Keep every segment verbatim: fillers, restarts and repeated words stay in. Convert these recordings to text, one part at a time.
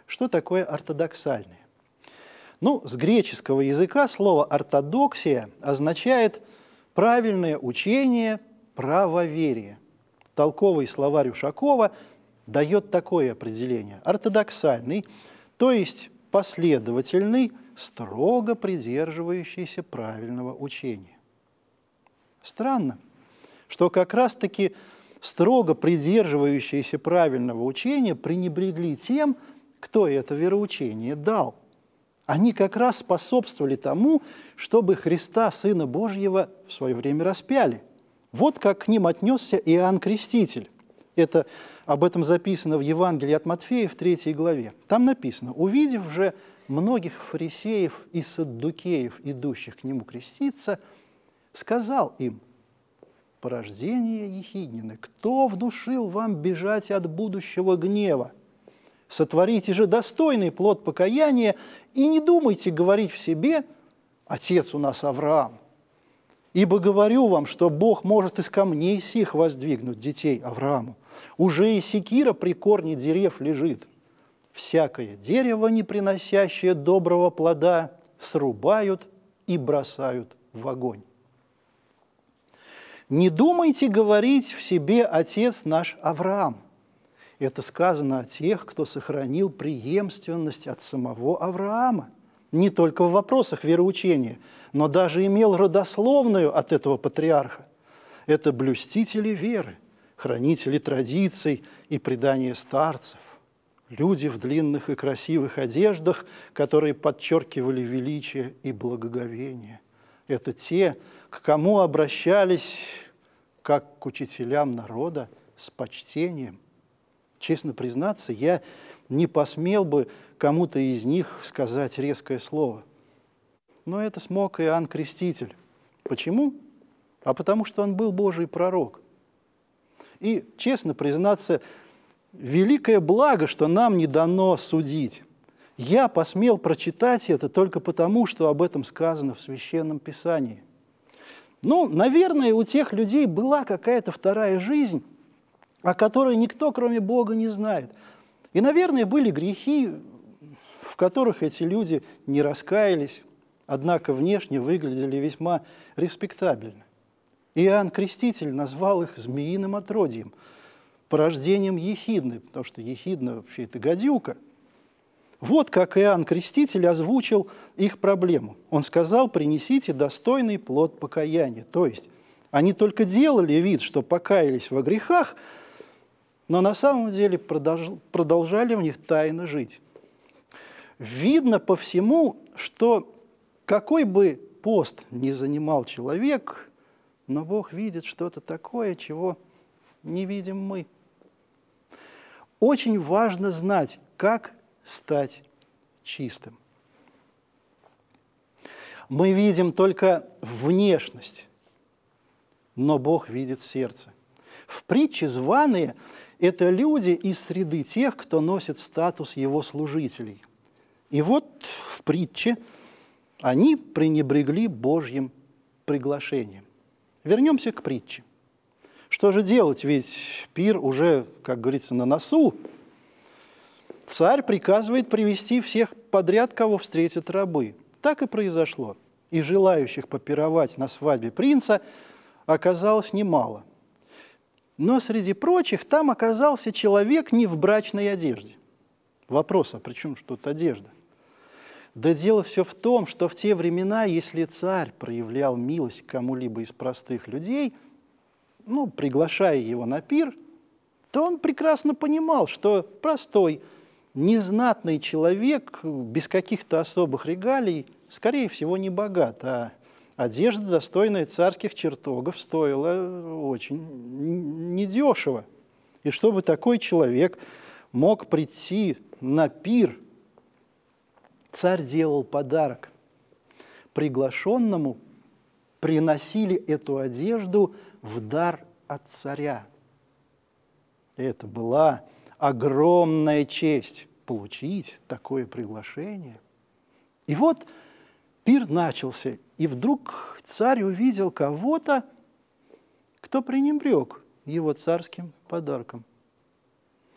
Что такое ортодоксальные? Ну, с греческого языка слово «ортодоксия» означает правильное учение, правоверие. Толковый словарь Ушакова дает такое определение. Ортодоксальный, то есть последовательный, строго придерживающийся правильного учения. Странно, что как раз-таки строго придерживающиеся правильного учения пренебрегли тем, кто это вероучение дал. Они как раз способствовали тому, чтобы Христа, Сына Божьего, в свое время распяли. Вот как к ним отнесся Иоанн Креститель. Это, об этом записано в Евангелии от Матфея в третьей главе. Там написано: «Увидев же многих фарисеев и саддукеев, идущих к нему креститься, сказал им: порождение ехиднины, кто внушил вам бежать от будущего гнева? Сотворите же достойный плод покаяния и не думайте говорить в себе: отец у нас Авраам. Ибо говорю вам, что Бог может из камней сих воздвигнуть детей Аврааму. Уже и секира при корне дерев лежит. Всякое дерево, не приносящее доброго плода, срубают и бросают в огонь. Не думайте говорить в себе: отец наш Авраам. Это сказано о тех, кто сохранил преемственность от самого Авраама. Не только в вопросах вероучения, но даже имел родословную от этого патриарха. Это блюстители веры, хранители традиций и предания старцев. Люди в длинных и красивых одеждах, которые подчеркивали величие и благоговение. Это те, к кому обращались как к учителям народа с почтением. Честно признаться, я не посмел бы кому-то из них сказать резкое слово. Но это смог Иоанн Креститель. Почему? А потому что он был Божий пророк. И, честно признаться, великое благо, что нам не дано судить. Я посмел прочитать это только потому, что об этом сказано в Священном Писании. Ну, наверное, у тех людей была какая-то вторая жизнь, о которой никто, кроме Бога, не знает. И, наверное, были грехи, в которых эти люди не раскаялись, однако внешне выглядели весьма респектабельно. Иоанн Креститель назвал их змеиным отродьем, порождением ехидны, потому что ехидна вообще это гадюка. Вот как Иоанн Креститель озвучил их проблему. Он сказал: принесите достойный плод покаяния. То есть они только делали вид, что покаялись во грехах, но на самом деле продолжали в них тайно жить. Видно по всему, что какой бы пост ни занимал человек, но Бог видит что-то такое, чего не видим мы. Очень важно знать, как стать чистым. Мы видим только внешность, но Бог видит сердце. В притче званые – это люди из среды тех, кто носит статус его служителей. И вот в притче они пренебрегли Божьим приглашением. Вернемся к притче. Что же делать? Ведь пир уже, как говорится, на носу. Царь приказывает привести всех подряд, кого встретят рабы. Так и произошло. И желающих попировать на свадьбе принца оказалось немало. Но среди прочих там оказался человек не в брачной одежде. Вопрос: а при чем ж тут одежда? Да дело все в том, что в те времена, если царь проявлял милость к кому-либо из простых людей, ну, приглашая его на пир, то он прекрасно понимал, что простой, незнатный человек без каких-то особых регалий, скорее всего, не богат, а одежда, достойная царских чертогов, стоила очень недешево. И чтобы такой человек мог прийти на пир, царь делал подарок. Приглашенному приносили эту одежду в дар от царя. Это была огромная честь получить такое приглашение. И вот пир начался, и вдруг царь увидел кого-то, кто пренебрег его царским подарком.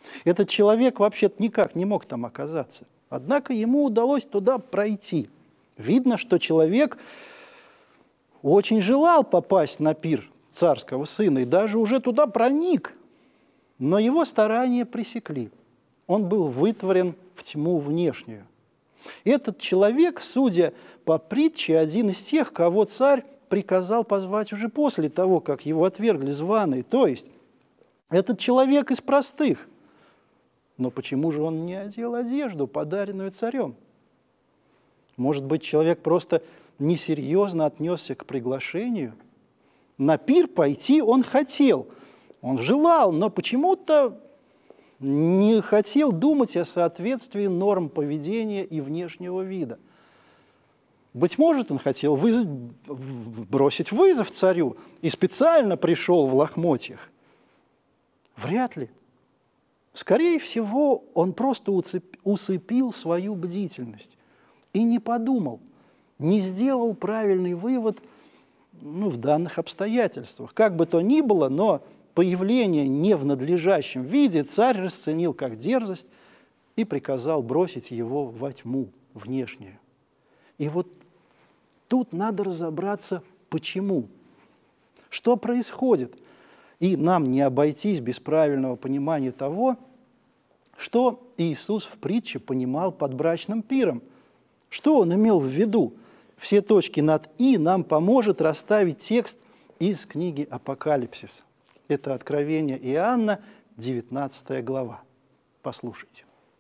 Этот человек вообще-то никак не мог там оказаться. Однако ему удалось туда пройти. Видно, что человек очень желал попасть на пир царского сына и даже уже туда проник. Но его старания пресекли. Он был вытворен в тьму внешнюю. Этот человек, судя по притче, один из тех, кого царь приказал позвать уже после того, как его отвергли званые. То есть этот человек из простых. Но почему же он не одел одежду, подаренную царем? Может быть, человек просто несерьезно отнесся к приглашению? На пир пойти он хотел, он желал, но почему-то не хотел думать о соответствии норм поведения и внешнего вида. Быть может, он хотел вызов, бросить вызов царю и специально пришел в лохмотьях. Вряд ли. Скорее всего, он просто усыпил свою бдительность и не подумал, не сделал правильный вывод ну, в данных обстоятельствах. Как бы то ни было, но появление не в надлежащем виде царь расценил как дерзость и приказал бросить его во тьму внешнюю. И вот тут надо разобраться, почему. Что происходит? И нам не обойтись без правильного понимания того, что Иисус в притче понимал под брачным пиром. Что он имел в виду? Все точки над «и» нам поможет расставить текст из книги «Апокалипсис». Это Откровение Иоанна, девятнадцатая глава. Послушайте.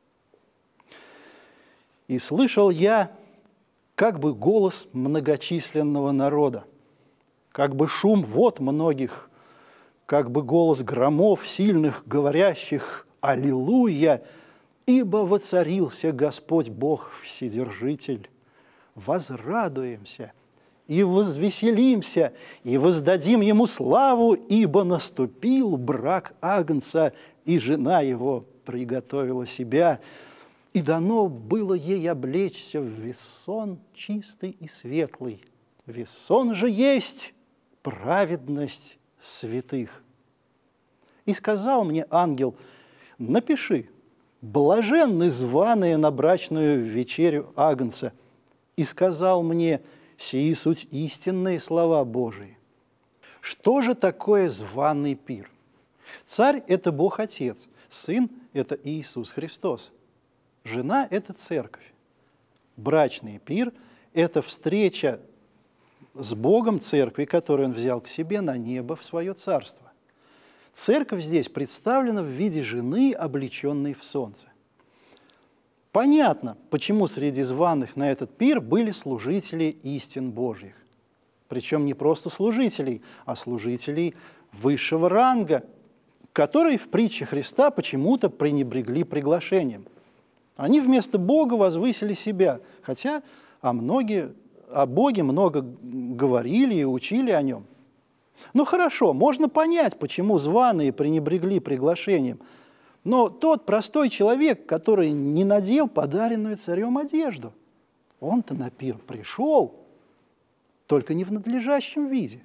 «И слышал я как бы голос многочисленного народа, как бы шум вод многих, как бы голос громов сильных, говорящих «Аллилуйя! Ибо воцарился Господь Бог Вседержитель. Возрадуемся и возвеселимся, и воздадим Ему славу, ибо наступил брак Агнца, и жена Его приготовила себя, и дано было ей облечься в весон чистый и светлый. Весон же есть праведность святых. И сказал мне ангел: напиши, блаженны званые на брачную вечерю Агнца. И сказал мне: сии суть истинные слова Божии. Что же такое званый пир? Царь – это Бог Отец, Сын – это Иисус Христос, жена – это Церковь. Брачный пир – это встреча с Богом Церкви, которую Он взял к себе на небо в свое царство. Церковь здесь представлена в виде жены, облеченной в солнце. Понятно, почему среди званых на этот пир были служители истин Божьих. Причем не просто служителей, а служителей высшего ранга, которые в притче Христа почему-то пренебрегли приглашением. Они вместо Бога возвысили себя, хотя о, многие, о Боге много говорили и учили о Нем. Ну хорошо, можно понять, почему званые пренебрегли приглашением. Но тот простой человек, который не надел подаренную царем одежду, он-то на пир пришел, только не в надлежащем виде.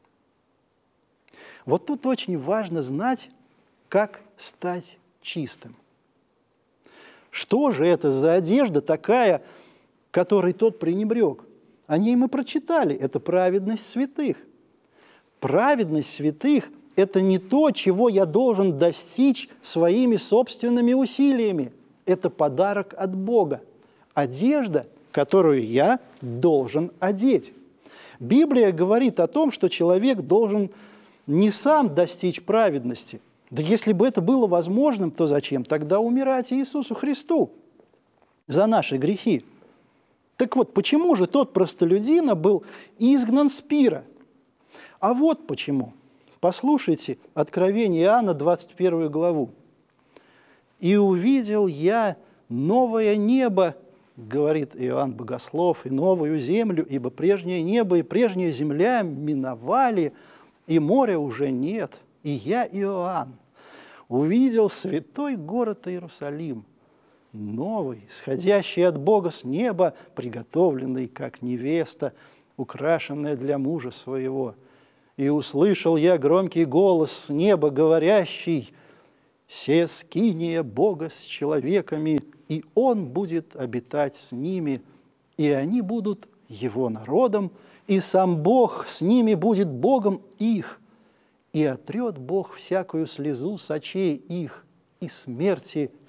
Вот тут очень важно знать, как стать чистым. Что же это за одежда такая, которой тот пренебрег? О ней мы прочитали, это праведность святых. Праведность святых – это не то, чего я должен достичь своими собственными усилиями. Это подарок от Бога. Одежда, которую я должен одеть. Библия говорит о том, что человек должен не сам достичь праведности. Да если бы это было возможным, то зачем тогда умирать Иисусу Христу за наши грехи? Так вот, почему же тот простолюдина был изгнан с пира? А вот почему. Послушайте Откровение Иоанна, двадцать первую главу. «И увидел я новое небо, — говорит Иоанн Богослов, — и новую землю, ибо прежнее небо и прежняя земля миновали, и моря уже нет. И я, Иоанн, увидел святой город Иерусалим, новый, сходящий от Бога с неба, приготовленный, как невеста, украшенная для мужа своего. И услышал я громкий голос с неба, говорящий: се скиния Бога с человеками, и Он будет обитать с ними, и они будут Его народом, и сам Бог с ними будет Богом их, и отрет Бог всякую слезу с очей их, и смерти